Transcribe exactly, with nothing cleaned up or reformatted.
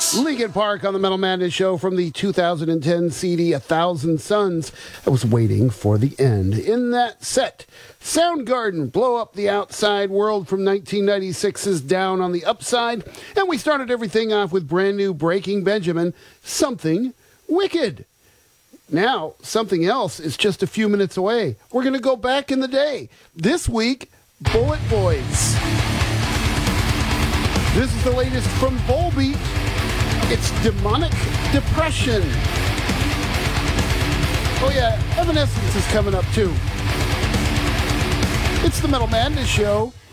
Linkin Park on the Metal Madness Show from the two thousand ten C D A Thousand Suns. I was waiting for the end. In that set, Soundgarden, Blow Up the Outside World from nineteen ninety-six's Down on the Upside. And we started everything off with brand new Breaking Benjamin, Something Wicked. Now, something else is just a few minutes away. We're going to go back in the day. This week, Bullet Boys. This is the latest from Volbeat. It's Demonic Depression. Oh yeah, Evanescence is coming up too. It's the Metal Madness Show.